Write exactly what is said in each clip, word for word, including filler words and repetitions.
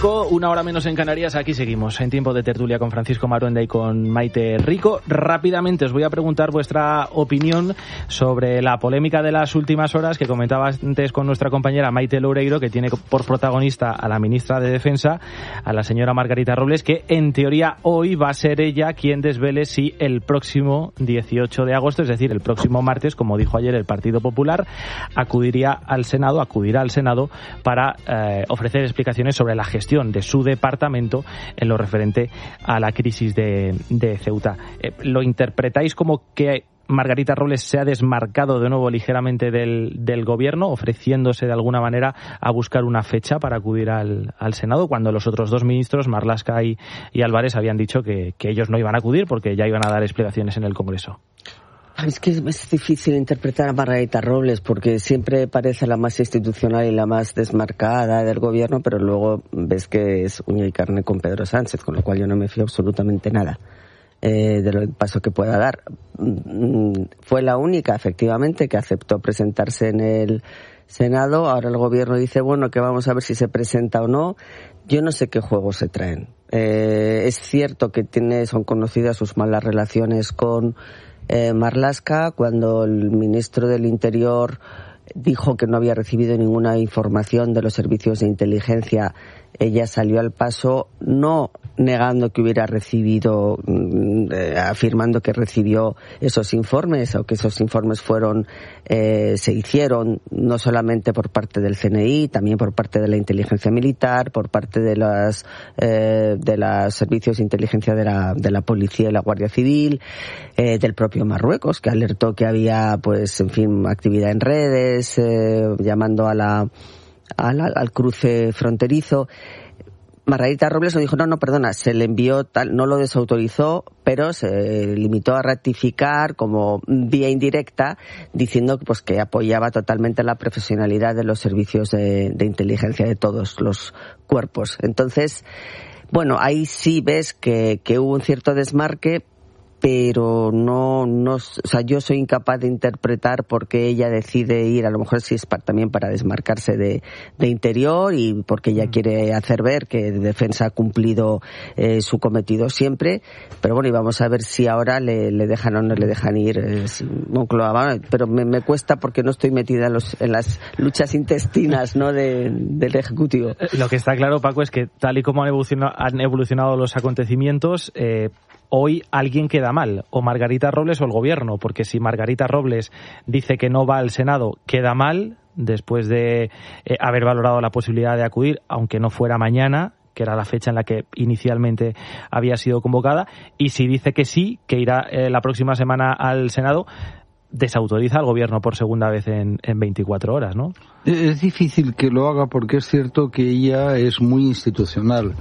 cinco, una hora menos en Canarias. Aquí seguimos en tiempo de tertulia con Francisco Maruenda y con Maite Rico. Rápidamente os voy a preguntar vuestra opinión sobre la polémica de las últimas horas que comentaba antes con nuestra compañera Maite Loureiro, que tiene por protagonista a la ministra de Defensa, a la señora Margarita Robles, que en teoría hoy va a ser ella quien desvele si el próximo dieciocho de agosto, es decir, el próximo martes, como dijo ayer el Partido Popular, acudiría al Senado, acudirá al Senado para eh, ofrecer explicaciones sobre la gestión de su departamento en lo referente a la crisis de, de Ceuta. Eh, ¿Lo interpretáis como que Margarita Robles se ha desmarcado de nuevo ligeramente del, del gobierno, ofreciéndose de alguna manera a buscar una fecha para acudir al, al Senado, cuando los otros dos ministros, Marlaska y, y Álvarez, habían dicho que, que ellos no iban a acudir porque ya iban a dar explicaciones en el Congreso? Es que es difícil interpretar a Margarita Robles porque siempre parece la más institucional y la más desmarcada del gobierno, pero luego ves que es uña y carne con Pedro Sánchez, con lo cual yo no me fío absolutamente nada eh, de lo paso que pueda dar. Fue la única, efectivamente, que aceptó presentarse en el Senado. Ahora el gobierno dice, bueno, que vamos a ver si se presenta o no. Yo no sé qué juegos se traen. Eh, es cierto que tiene, son conocidas sus malas relaciones con Eh, Marlaska. Cuando el ministro del Interior dijo que no había recibido ninguna información de los servicios de inteligencia, ella salió al paso, no negando que hubiera recibido, eh, afirmando que recibió esos informes, o que esos informes fueron, eh, se hicieron no solamente por parte del C N I, también por parte de la inteligencia militar, por parte de las, eh, de los servicios de inteligencia de la, de la policía y la Guardia Civil, eh, del propio Marruecos, que alertó que había, pues, en fin, actividad en redes, eh, llamando a la, a la, al cruce fronterizo. Margarita Robles no dijo, no, no, perdona, se le envió tal, no lo desautorizó, pero se limitó a ratificar como vía indirecta, diciendo pues que apoyaba totalmente la profesionalidad de los servicios de, de inteligencia de todos los cuerpos. Entonces, bueno, ahí sí ves que, que hubo un cierto desmarque, pero no, no, o sea, yo soy incapaz de interpretar por qué ella decide ir, a lo mejor sí es para, también para desmarcarse de, de Interior y porque ella quiere hacer ver que Defensa ha cumplido eh, su cometido siempre, pero bueno, y vamos a ver si ahora le, le dejan o no le dejan ir, eh, Moncloa, pero me, me cuesta porque no estoy metida en, los, en las luchas intestinas, ¿no?, de, del Ejecutivo. Lo que está claro, Paco, es que tal y como han evolucionado, han evolucionado los acontecimientos, eh, hoy alguien queda mal, o Margarita Robles o el gobierno, porque si Margarita Robles dice que no va al Senado, queda mal, después de eh, haber valorado la posibilidad de acudir, aunque no fuera mañana, que era la fecha en la que inicialmente había sido convocada, y si dice que sí, que irá eh, la próxima semana al Senado, desautoriza al gobierno por segunda vez en, en veinticuatro horas, ¿no? Es difícil que lo haga porque es cierto que ella es muy institucional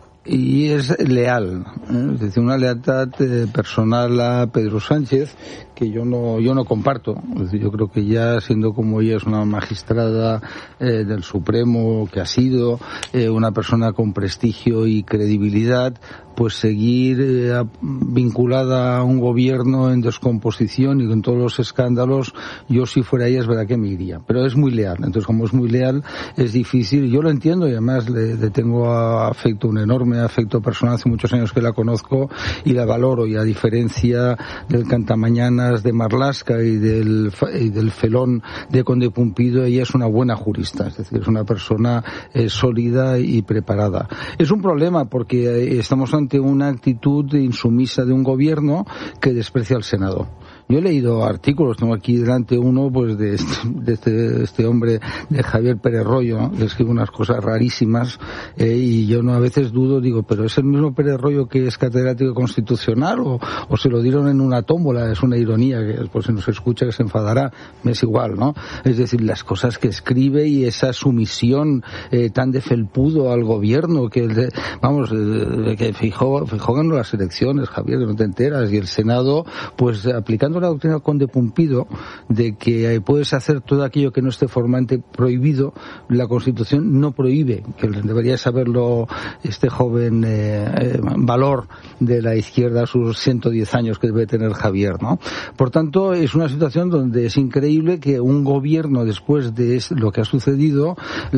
y es leal, ¿eh? Es decir, una lealtad eh, personal a Pedro Sánchez que yo no yo no comparto. Es decir, yo creo que ya siendo como ella es una magistrada eh, del Supremo que ha sido eh, una persona con prestigio y credibilidad, pues seguir eh, vinculada a un gobierno en descomposición y con todos los escándalos, yo si fuera ella es verdad que me iría, pero es muy leal. Entonces, como es muy leal, es difícil. Yo lo entiendo y además le, le tengo afecto, un enorme afecto personal, hace muchos años que la conozco y la valoro, y a diferencia del cantamañanas de Marlaska y del, y del felón de Conde Pumpido, ella es una buena jurista, es decir, es una persona eh, sólida y preparada. Es un problema porque eh, estamos ante una actitud insumisa de un gobierno que desprecia al Senado. Yo he leído artículos, tengo aquí delante uno pues de este, de este, este hombre, de Javier Pérez Royo, ¿no?, que escribe unas cosas rarísimas, eh, y yo no a veces dudo, digo, pero ¿es el mismo Pérez Royo que es catedrático constitucional o, o se lo dieron en una tómbola? Es una ironía, que después si no se escucha que se enfadará, me es igual, ¿no? Es decir, las cosas que escribe y esa sumisión eh, tan de felpudo al gobierno, que de, vamos, eh, que fijó, fijó ganó las elecciones, Javier, que no te enteras, y el Senado, pues aplicando la doctrina del Conde Pumpido de que puedes hacer todo aquello que no esté formalmente prohibido. La Constitución no prohíbe, que debería saberlo este joven eh, eh, valor de la izquierda a sus ciento diez años que debe tener Javier, ¿no? Por tanto, es una situación donde es increíble que un gobierno, después de lo que ha sucedido,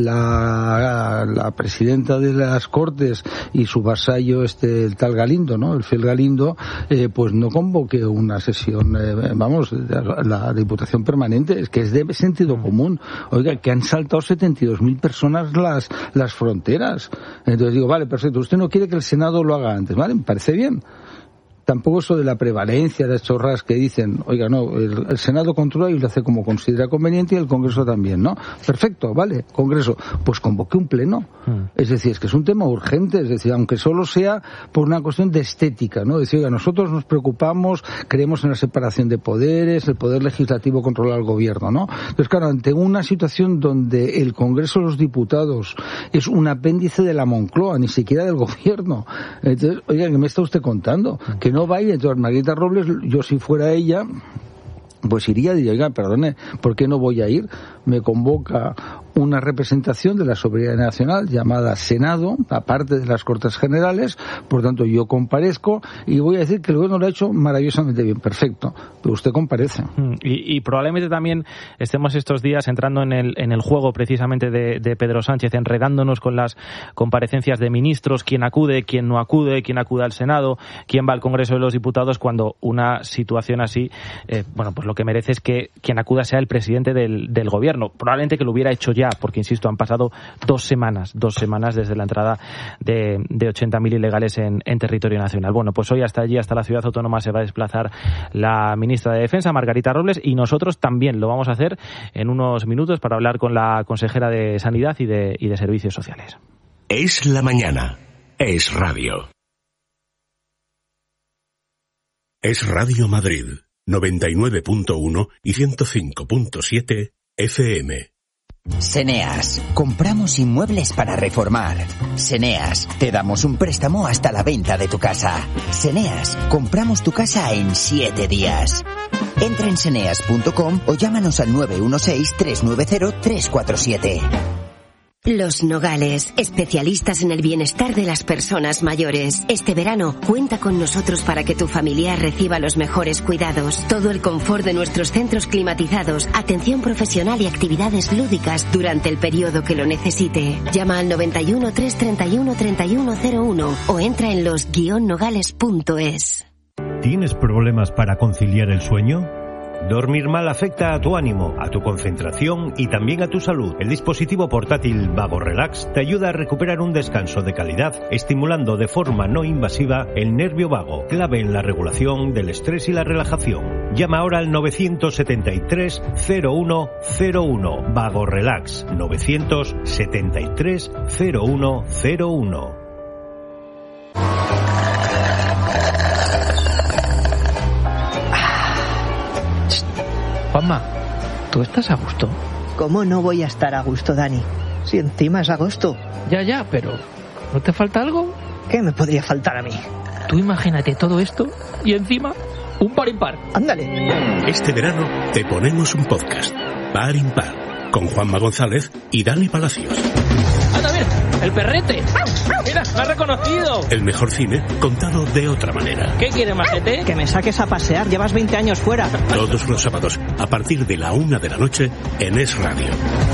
la, la presidenta de las Cortes y su vasallo, este, el tal Galindo, ¿no? El fiel Galindo, eh, pues no convoque una sesión, eh, vamos, la, la Diputación Permanente. Es que es de sentido común. Oiga, que han saltado setenta y dos mil personas las, las fronteras. Entonces digo, vale, perfecto, usted no quiere que el Senado lo haga antes, ¿vale? Me parece bien. Tampoco eso de la prevalencia, de las chorras que dicen, oiga, no, el, el Senado controla y lo hace como considera conveniente y el Congreso también, ¿no? Perfecto, vale, Congreso, pues convoque un pleno. Mm. Es decir, es que es un tema urgente, es decir, aunque solo sea por una cuestión de estética, ¿no? Es decir, oiga, nosotros nos preocupamos, creemos en la separación de poderes, el poder legislativo controla al gobierno, ¿no? Entonces, claro, ante una situación donde el Congreso de los Diputados es un apéndice de la Moncloa, ni siquiera del gobierno, entonces, oiga, ¿qué me está usted contando? Mm. Que no vaya. Entonces Margarita Robles, yo si fuera ella, pues iría y diría, oiga, perdone, ¿por qué no voy a ir? Me convoca una representación de la soberanía nacional llamada Senado, aparte de las Cortes Generales, por tanto yo comparezco y voy a decir que el gobierno lo ha hecho maravillosamente bien, perfecto, pero usted comparece. Y, y probablemente también estemos estos días entrando en el, en el juego precisamente de, de Pedro Sánchez, enredándonos con las comparecencias de ministros, quién acude, quién no acude, quién acude al Senado, quién va al Congreso de los Diputados, cuando una situación así, eh, bueno, pues lo que merece es que quien acuda sea el presidente del, del gobierno. Probablemente que lo hubiera hecho ya, porque insisto, han pasado dos semanas, dos semanas desde la entrada de, de ochenta mil ilegales en, en territorio nacional. Bueno, pues hoy hasta allí, hasta la ciudad autónoma, se va a desplazar la ministra de Defensa, Margarita Robles, y nosotros también lo vamos a hacer en unos minutos para hablar con la consejera de Sanidad y de, y de Servicios Sociales. Es la mañana. Es radio. Es Radio Madrid, noventa y nueve punto uno y ciento cinco punto siete F M. Seneas, compramos inmuebles para reformar. Seneas, te damos un préstamo hasta la venta de tu casa. Seneas, compramos tu casa en siete días. Entra en seneas punto com o llámanos al nueve uno seis, tres nueve cero, tres cuatro siete. Los Nogales, especialistas en el bienestar de las personas mayores. Este verano, cuenta con nosotros para que tu familiar reciba los mejores cuidados. Todo el confort de nuestros centros climatizados, atención profesional y actividades lúdicas durante el periodo que lo necesite. Llama al noventa y uno, trescientos treinta y uno, treinta y uno cero uno o entra en los guion nogales punto es. ¿Tienes problemas para conciliar el sueño? Dormir mal afecta a tu ánimo, a tu concentración y también a tu salud. El dispositivo portátil Vago Relax te ayuda a recuperar un descanso de calidad, estimulando de forma no invasiva el nervio vago, clave en la regulación del estrés y la relajación. Llama ahora al nueve siete tres, cero uno cero uno. Vago Relax, nueve siete tres, cero uno cero uno. Juanma, ¿tú estás a gusto? ¿Cómo no voy a estar a gusto, Dani? Si encima es agosto. Ya, ya, pero ¿no te falta algo? ¿Qué me podría faltar a mí? Tú imagínate todo esto y encima un par impar. Ándale. Este verano te ponemos un podcast, Par Impar, con Juanma González y Dani Palacios. ¡Anda, mira! ¡El perrete! ¡Mira, me ha reconocido! El mejor cine contado de otra manera. ¿Qué quiere, majete? Que me saques a pasear, llevas veinte años fuera. Todos los sábados, a partir de la una de la noche, en Es Radio.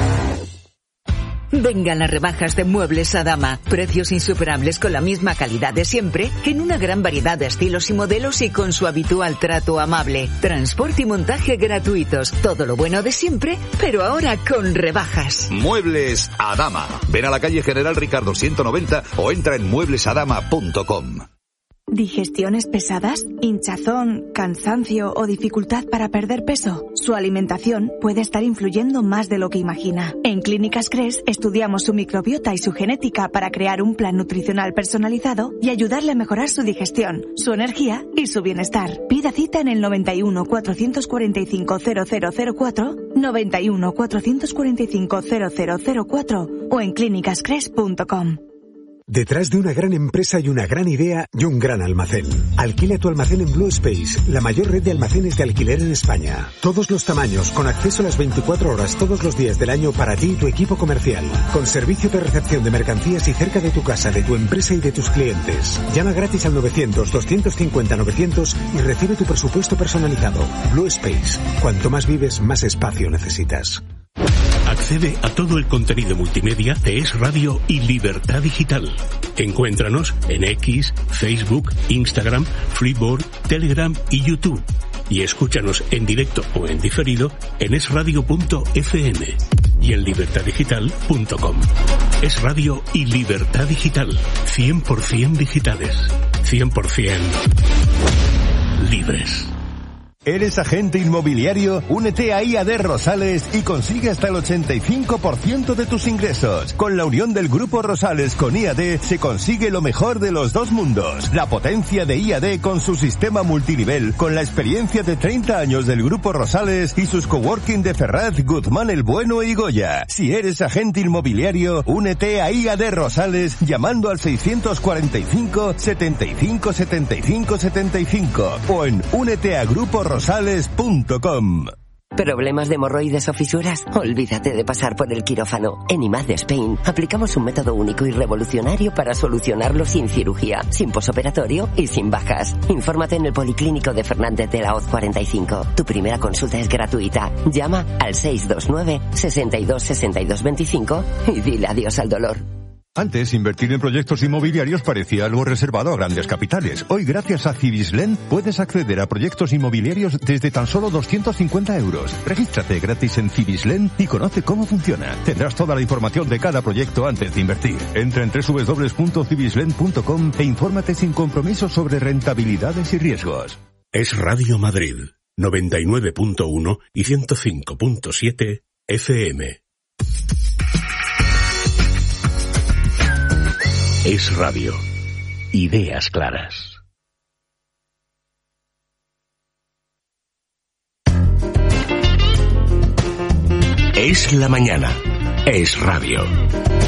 Vengan las rebajas de Muebles Adama. Precios insuperables con la misma calidad de siempre, en una gran variedad de estilos y modelos y con su habitual trato amable. Transporte y montaje gratuitos. Todo lo bueno de siempre, pero ahora con rebajas. Muebles Adama. Ven a la calle General Ricardo ciento noventa o entra en muebles adama punto com. ¿Digestiones pesadas? ¿Hinchazón, cansancio o dificultad para perder peso? Su alimentación puede estar influyendo más de lo que imagina. En Clínicas Cres estudiamos su microbiota y su genética para crear un plan nutricional personalizado y ayudarle a mejorar su digestión, su energía y su bienestar. Pida cita en el noventa y uno, cuatrocientos cuarenta y cinco, cero cero cero cuatro, noventa y uno, cuatrocientos cuarenta y cinco, cero cero cero cuatro o en clínicas cres punto com. Detrás de una gran empresa y una gran idea y un gran almacén. Alquila tu almacén en Blue Space, la mayor red de almacenes de alquiler en España. Todos los tamaños, con acceso a las veinticuatro horas todos los días del año para ti y tu equipo comercial. Con servicio de recepción de mercancías y cerca de tu casa, de tu empresa y de tus clientes. Llama gratis al novecientos, doscientos cincuenta, novecientos y recibe tu presupuesto personalizado. Blue Space. Cuanto más vives, más espacio necesitas. Accede a todo el contenido multimedia de Es Radio y Libertad Digital. Encuéntranos en X, Facebook, Instagram, Freeboard, Telegram y YouTube. Y escúchanos en directo o en diferido en es radio punto efe eme y en libertad digital punto com. Es Radio y Libertad Digital. cien por ciento digitales. cien por ciento libres. ¿Eres agente inmobiliario? Únete a I A D Rosales y consigue hasta el ochenta y cinco por ciento de tus ingresos. Con la unión del Grupo Rosales con I A D se consigue lo mejor de los dos mundos. La potencia de I A D con su sistema multinivel, con la experiencia de treinta años del Grupo Rosales y sus coworking de Ferraz, Guzmán el Bueno y Goya. Si eres agente inmobiliario, únete a I A D Rosales llamando al seiscientos cuarenta y cinco, setenta y cinco, setenta y cinco, setenta y cinco o en únete a grupo rosales punto com. ¿Problemas de hemorroides o fisuras? Olvídate de pasar por el quirófano. En I M A D Spain aplicamos un método único y revolucionario para solucionarlo sin cirugía, sin posoperatorio y sin bajas. Infórmate en el Policlínico de Fernández de la Hoz cuarenta y cinco. Tu primera consulta es gratuita. Llama al seis dos nueve, sesenta y dos, sesenta y dos veinticinco y dile adiós al dolor. Antes, invertir en proyectos inmobiliarios parecía algo reservado a grandes capitales. Hoy, gracias a Cibislen, puedes acceder a proyectos inmobiliarios desde tan solo doscientos cincuenta euros. Regístrate gratis en Cibislen y conoce cómo funciona. Tendrás toda la información de cada proyecto antes de invertir. Entra en doble u doble u doble u punto cibislen punto com e infórmate sin compromiso sobre rentabilidades y riesgos. Es Radio Madrid, noventa y nueve punto uno y ciento cinco punto siete efe eme. Es Radio. Ideas claras. Es la mañana. Es Radio.